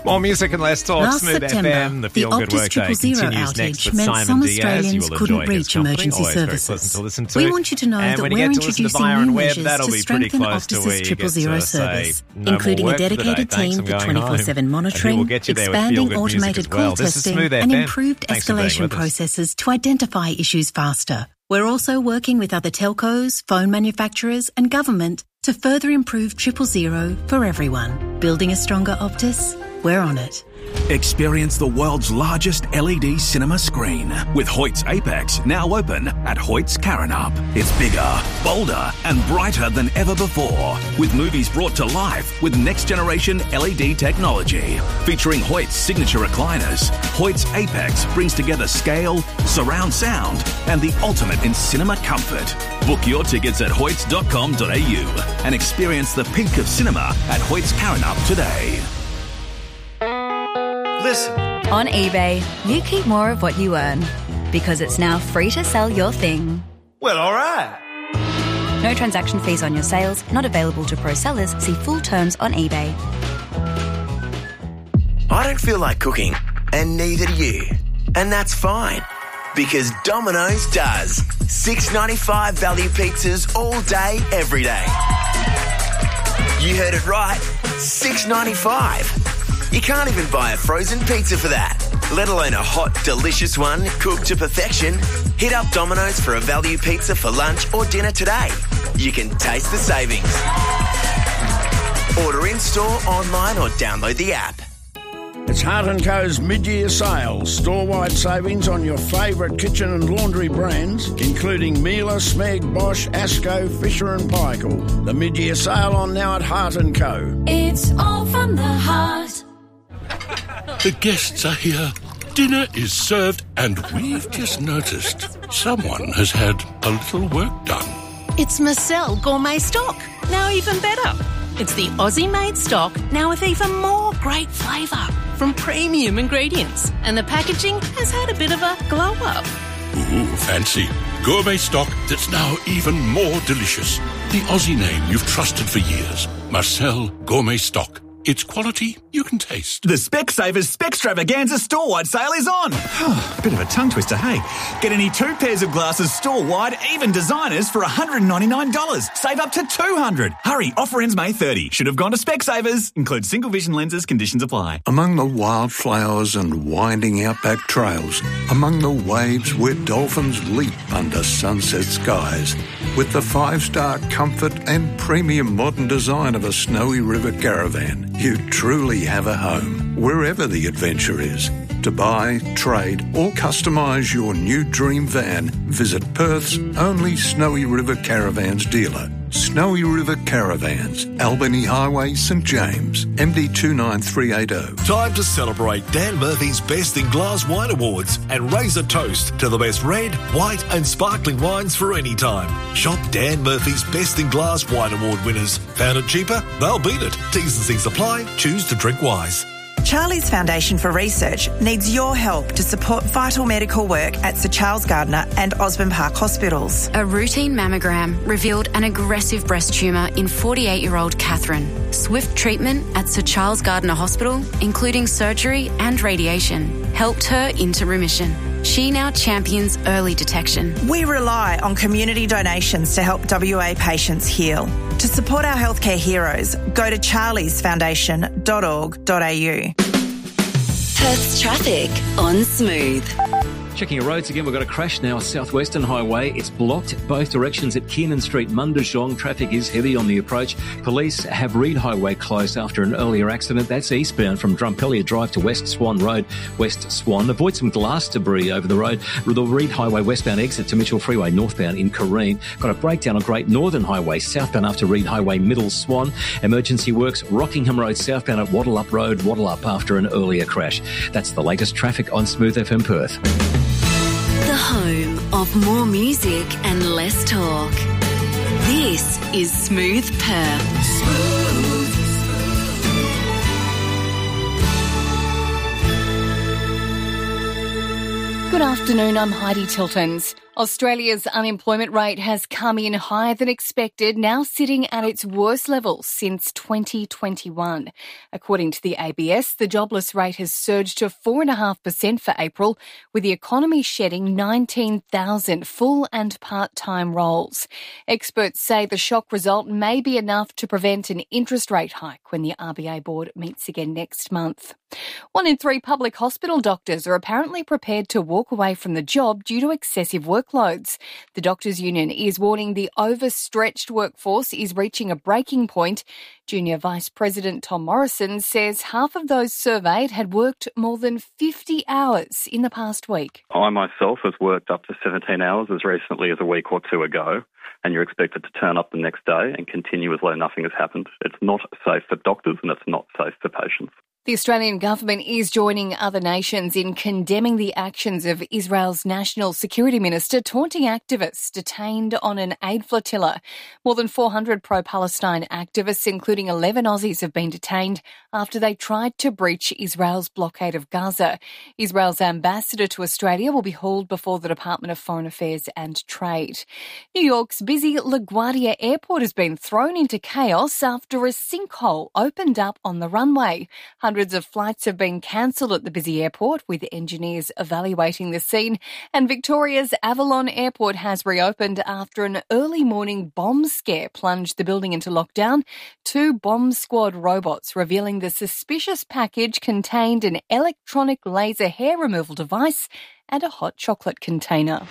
More music and less talk. Last Smooth September, FM, the Feel Good Optus Workday 000 continues next outage with meant Simon some Diaz. You Australians will couldn't enjoy his reach company. emergency Always very services. pleasant to listen to. We want you to know And that when you we're get to listen to introducing Byron new Webb, measures that'll to be pretty strengthen close to where Optus's you get 000 to service, say, no including more a work today. dedicated Thanks, team I'm for going home. 24/7 And he monitoring, will get you there with expanding feel-good music automated as well. call This is testing, Smooth and FM. improved Thanks for being escalation with us. processes to identify issues faster. We're also working with other telcos, phone manufacturers and government to further improve 000 for everyone. Building a stronger Optus? We're on it. Experience the world's largest LED cinema screen with Hoyt's Apex now open at Hoyt's Karrinyup. It's bigger, bolder and brighter than ever before, with movies brought to life with next-generation LED technology. Featuring Hoyt's signature recliners, Hoyt's Apex brings together scale, surround sound and the ultimate in cinema comfort. Book your tickets at hoyts.com.au and experience the peak of cinema at Hoyt's Karrinyup today. Listen. On eBay, you keep more of what you earn because it's now free to sell your thing. Well, all right. No transaction fees on your sales, not available to pro sellers. See full terms on eBay. I don't feel like cooking, and neither do you. And that's fine, because Domino's does. $6.95 value pizzas all day, every day. You heard it right, $6.95. You can't even buy a frozen pizza for that, let alone a hot, delicious one cooked to perfection. Hit up Domino's for a value pizza for lunch or dinner today. You can taste the savings. Order in-store, online or download the app. It's Hart & Co.'s mid-year sale. Store-wide savings on your favourite kitchen and laundry brands, including Miele, Smeg, Bosch, Asco, Fisher and Paykel. The mid-year sale on now at Hart & Co. It's all from the heart. The guests are here. Dinner is served, and we've just noticed someone has had a little work done. It's Marcel Gourmet Stock, now even better. It's the Aussie-made stock, now with even more great flavour from premium ingredients. And the packaging has had a bit of a glow-up. Ooh, fancy. Gourmet stock that's now even more delicious. The Aussie name you've trusted for years. Marcel Gourmet Stock. It's quality you can taste. The Specsavers Specstravaganza store-wide sale is on. Bit of a tongue twister, hey? Get any 2 pairs of glasses store-wide, even designers, for $199. Save up to $200. Hurry, offer ends May 30. Should have gone to Specsavers. Includes single vision lenses, conditions apply. Among the wildflowers and winding outback trails, among the waves where dolphins leap under sunset skies, with the 5-star comfort and premium modern design of a Snowy River Caravan, you truly have a home, wherever the adventure is. To buy, trade or customise your new dream van, visit Perth's only Snowy River Caravans dealer. Snowy River Caravans, Albany Highway, St James, MD 29380. Time to celebrate Dan Murphy's Best in Glass Wine Awards and raise a toast to the best red, white and sparkling wines for any time. Shop Dan Murphy's Best in Glass Wine Award winners. Found it cheaper? They'll beat it. T's and C's apply. Choose to drink wise. Charlie's Foundation for Research needs your help to support vital medical work at Sir Charles Gardner and Osborne Park hospitals. A routine mammogram revealed an aggressive breast tumour in 48-year-old Catherine. Swift treatment at Sir Charles Gardner Hospital, including surgery and radiation, helped her into remission. She now champions early detection. We rely on community donations to help WA patients heal. To support our healthcare heroes, go to charliesfoundation.org.au. Perth's traffic on Smooth. Checking your roads again, we've got a crash now, Southwestern Highway. It's blocked both directions at Kiernan Street, Mundashong. Traffic is heavy on the approach. Police have Reed Highway closed after an earlier accident. That's eastbound from Drumpellier Drive to West Swan Road, West Swan. Avoid some glass debris over the road. The Reed Highway westbound exit to Mitchell Freeway northbound in Careen. Got a breakdown on Great Northern Highway southbound after Reed Highway, Middle Swan. Emergency works, Rockingham Road southbound at Wattle Up Road, Wattle Up after an earlier crash. That's the latest traffic on Smooth FM Perth. The home of more music and less talk. This is Smooth Perth. Smooth. Good afternoon, I'm Heidi Tiltons. Australia's unemployment rate has come in higher than expected, now sitting at its worst level since 2021. According to the ABS, the jobless rate has surged to 4.5% for April, with the economy shedding 19,000 full and part-time roles. Experts say the shock result may be enough to prevent an interest rate hike when the RBA board meets again next month. 1 in 3 public hospital doctors are apparently prepared to walk away from the job due to excessive workloads. The Doctors' Union is warning the overstretched workforce is reaching a breaking point. Junior Vice President Tom Morrison says half of those surveyed had worked more than 50 hours in the past week. I myself have worked up to 17 hours as recently as a week or two ago, and you're expected to turn up the next day and continue as though nothing has happened. It's not safe for doctors and it's not safe for patients. The Australian government is joining other nations in condemning the actions of Israel's National Security Minister taunting activists detained on an aid flotilla. More than 400 pro-Palestine activists, including 11 Aussies, have been detained after they tried to breach Israel's blockade of Gaza. Israel's ambassador to Australia will be hauled before the Department of Foreign Affairs and Trade. New York's busy LaGuardia Airport has been thrown into chaos after a sinkhole opened up on the runway. Hundreds of flights have been cancelled at the busy airport, with engineers evaluating the scene. And Victoria's Avalon Airport has reopened after an early morning bomb scare plunged the building into lockdown. 2 bomb squad robots revealing the suspicious package contained an electronic laser hair removal device and a hot chocolate container.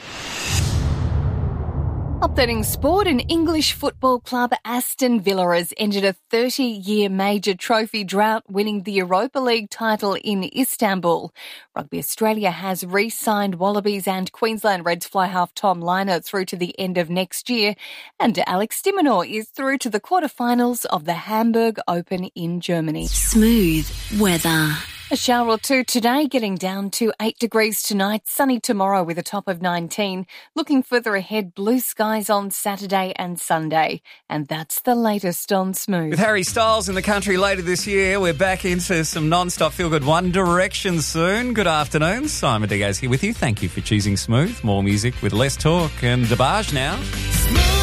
Updating sport, an English football club, Aston Villa, has ended a 30-year major trophy drought, winning the Europa League title in Istanbul. Rugby Australia has re-signed Wallabies and Queensland Reds fly half Tom Liner through to the end of next year, and Alex de Minaur is through to the quarterfinals of the Hamburg Open in Germany. Smooth weather. A shower or two today, getting down to 8 degrees tonight, sunny tomorrow with a top of 19. Looking further ahead, blue skies on Saturday and Sunday. And that's the latest on Smooth. With Harry Styles in the country later this year, we're back into some non-stop feel-good One Direction soon. Good afternoon, Simon Diaz here with you. Thank you for choosing Smooth. More music with less talk, and DeBarge now.